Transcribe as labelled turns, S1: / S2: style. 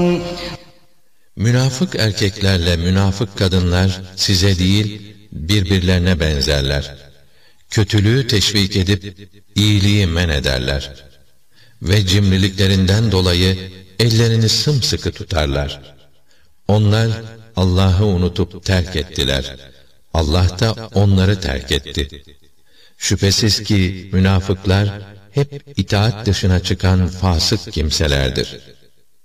S1: Münafık erkeklerle münafık kadınlar size değil, birbirlerine benzerler. Kötülüğü teşvik edip iyiliği men ederler. Ve cimriliklerinden dolayı ellerini sımsıkı tutarlar. Onlar Allah'ı unutup terk ettiler. Allah da onları terk etti. Şüphesiz ki münafıklar hep itaat dışına çıkan fasık kimselerdir.